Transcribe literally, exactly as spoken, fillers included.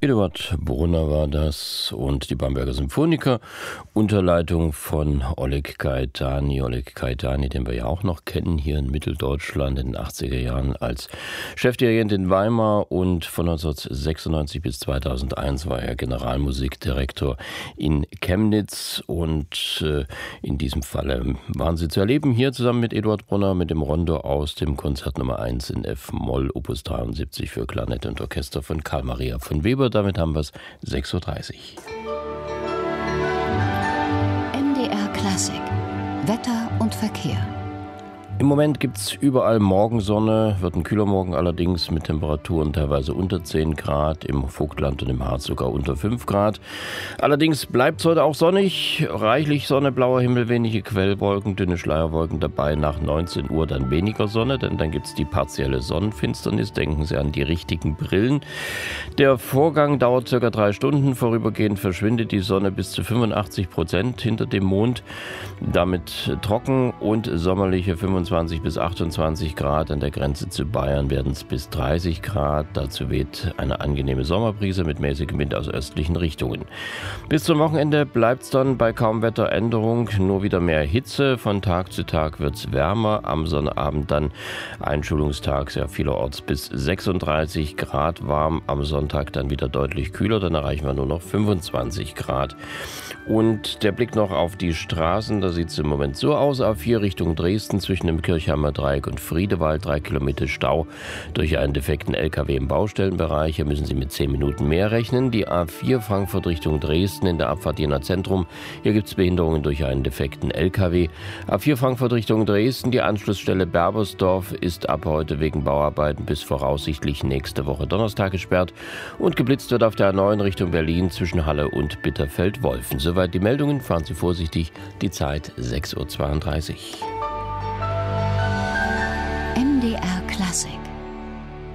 Eduard Brunner war das und die Bamberger Symphoniker unter Leitung von Oleg Gaetani. Oleg Gaetani, den wir ja auch noch kennen hier in Mitteldeutschland in den achtziger Jahren als Chefdirigent in Weimar, und von neunzehnhundertsechsundneunzig bis zweitausendeins war er Generalmusikdirektor in Chemnitz, und äh, in diesem Falle waren Sie zu erleben hier zusammen mit Eduard Brunner mit dem Rondo aus dem Konzert Nummer eins in F-Moll, Opus dreiundsiebzig für Klarinette und Orchester von Karl Maria von Weber. Damit haben wir es sechs Uhr dreißig. M D R Klassik. Wetter und Verkehr. Im Moment gibt es überall Morgensonne, wird ein kühler Morgen allerdings mit Temperaturen teilweise unter zehn Grad, im Vogtland und im Harz sogar unter fünf Grad. Allerdings bleibt es heute auch sonnig, reichlich Sonne, blauer Himmel, wenige Quellwolken, dünne Schleierwolken dabei. Nach neunzehn Uhr dann weniger Sonne, denn dann gibt es die partielle Sonnenfinsternis. Denken Sie an die richtigen Brillen. Der Vorgang dauert circa drei Stunden. Vorübergehend verschwindet die Sonne bis zu fünfundachtzig Prozent hinter dem Mond. Damit trocken und sommerliche fünfundzwanzig bis achtundzwanzig Grad. An der Grenze zu Bayern werden es bis dreißig Grad. Dazu weht eine angenehme Sommerbrise mit mäßigem Wind aus östlichen Richtungen. Bis zum Wochenende bleibt es dann bei kaum Wetteränderung, nur wieder mehr Hitze. Von Tag zu Tag wird es wärmer. Am Sonnabend dann Einschulungstag, sehr vielerorts bis sechsunddreißig Grad warm. Am Sonntag dann wieder deutlich kühler, dann erreichen wir nur noch fünfundzwanzig Grad. Und der Blick noch auf die Straßen, da sieht es im Moment so aus: A vier Richtung Dresden zwischen dem Kirchheimer Dreieck und Friedewald, drei Kilometer Stau durch einen defekten L K W im Baustellenbereich. Hier müssen Sie mit zehn Minuten mehr rechnen. Die A vier Frankfurt Richtung Dresden in der Abfahrt Jena Zentrum. Hier gibt es Behinderungen durch einen defekten L K W. A vier Frankfurt Richtung Dresden, die Anschlussstelle Berbersdorf ist ab heute wegen Bauarbeiten bis voraussichtlich nächste Woche Donnerstag gesperrt, und geblitzt wird auf der A neun Richtung Berlin zwischen Halle und Bitterfeld-Wolfen. Soweit die Meldungen, fahren Sie vorsichtig. Die Zeit sechs Uhr zweiunddreißig.